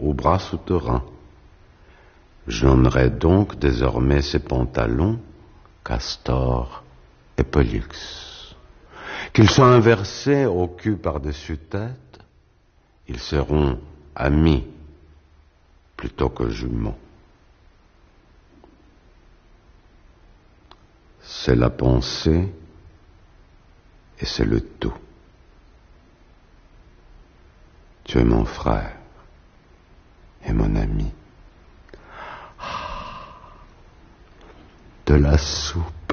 aux bras souterrains. Je nommerai donc désormais ces pantalons Castor et Pollux. Qu'ils soient inversés au cul par-dessus tête, ils seront amis plutôt que jumeaux. C'est la pensée et c'est le tout. Tu es mon frère et mon ami. De la soupe,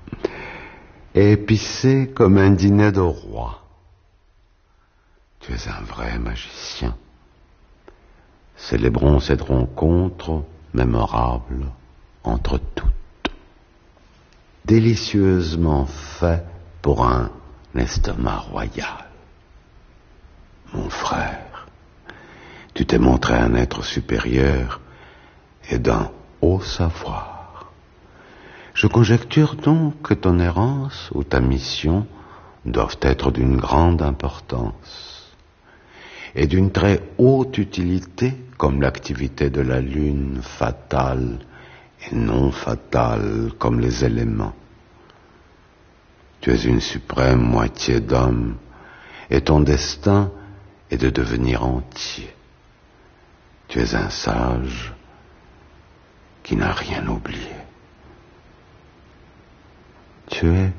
épicée comme un dîner de roi. Tu es un vrai magicien. Célébrons cette rencontre mémorable entre toutes. Délicieusement fait pour un estomac royal. Mon frère, tu t'es montré un être supérieur et d'un haut savoir. Je conjecture donc que ton errance ou ta mission doivent être d'une grande importance et d'une très haute utilité, comme l'activité de la lune, fatale et non fatale comme les éléments. Tu es une suprême moitié d'homme et ton destin est de devenir entier. Tu es un sage qui n'a rien oublié. Tu es...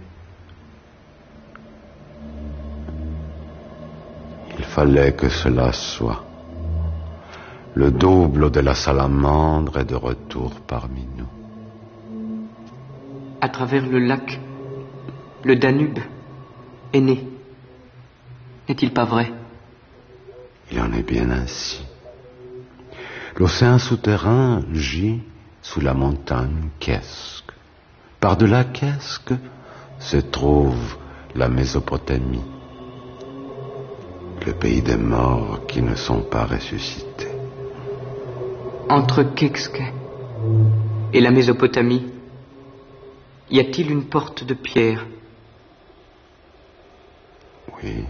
Il fallait que cela soit. Le double de la salamandre est de retour parmi nous. À travers le lac, le Danube est né. N'est-il pas vrai? Il en est bien ainsi. L'océan souterrain gît sous la montagne Kesque. Par-delà Kesque se trouve la Mésopotamie, le pays des morts qui ne sont pas ressuscités. Entre Kesque et la Mésopotamie, y a-t-il une porte de pierre? Oui.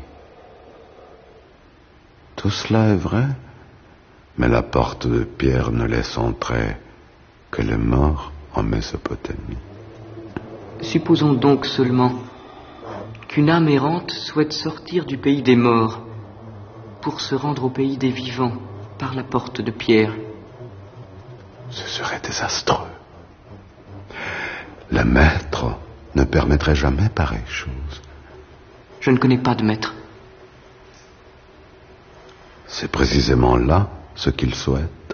Tout cela est vrai, mais la porte de pierre ne laisse entrer que les morts en Mésopotamie. Supposons donc seulement qu'une âme errante souhaite sortir du pays des morts pour se rendre au pays des vivants par la porte de pierre. Ce serait désastreux. Le maître ne permettrait jamais pareille chose. Je ne connais pas de maître. C'est précisément là ce qu'il souhaite.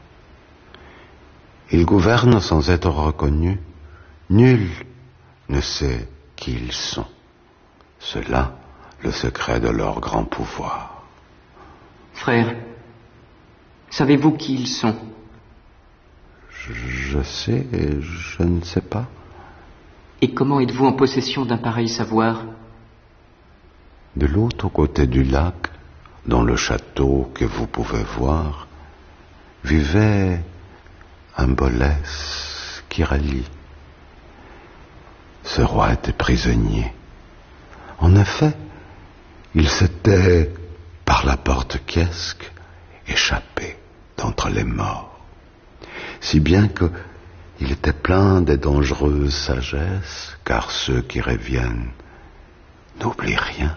Ils gouvernent sans être reconnus. Nul ne sait qui ils sont. C'est là le secret de leur grand pouvoir. Frère, savez-vous qui ils sont? Je sais et je ne sais pas. Et comment êtes-vous en possession d'un pareil savoir? De l'autre côté du lac, dans le château que vous pouvez voir, vivait un Bolès qui rallie. Ce roi était prisonnier. En effet, il s'était, par la porte Kesque, échappé d'entre les morts, si bien que il était plein de dangereuses sagesses, car ceux qui reviennent n'oublient rien.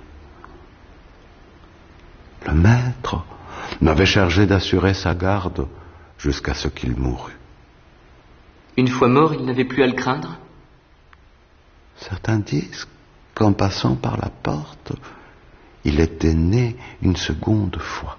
Le maître m'avait chargé d'assurer sa garde jusqu'à ce qu'il mourût. Une fois mort, il n'avait plus à le craindre? Certains disent qu'en passant par la porte, il était né une seconde fois.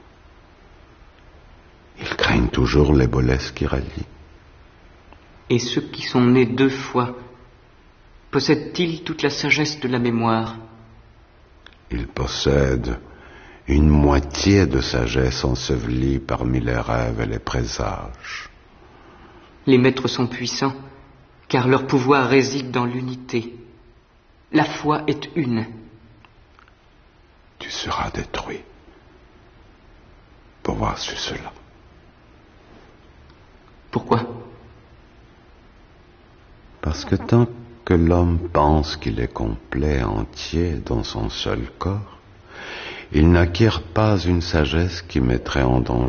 Ils craignent toujours les Bolès qui rallient. Et ceux qui sont nés 2 fois, possèdent-ils toute la sagesse de la mémoire? Ils possèdent une moitié de sagesse ensevelie parmi les rêves et les présages. Les maîtres sont puissants, car leur pouvoir réside dans l'unité. La foi est une. Tu seras détruit pour voir sur cela. Pourquoi? Parce que tant que l'homme pense qu'il est complet, entier dans son seul corps, il n'acquiert pas une sagesse qui mettrait en danger